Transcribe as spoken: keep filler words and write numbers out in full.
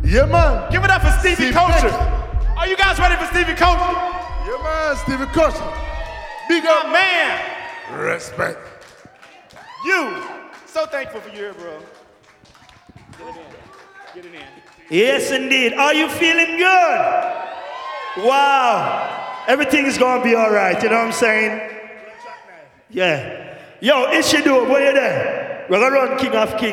Yeah, man. Give it up for Stevie Steve Culture. Becky. Are you guys ready for Stevie Culture? Yeah, man, Stevie Culture. Big My up. man. Respect. You. So thankful for you here, bro. Get it in. Get it in. Yes, indeed. Are you feeling good? Wow. Everything is going to be all right. You know what I'm saying? Yeah. Yo, Ishidu, where you there? We're going to run King of Kings.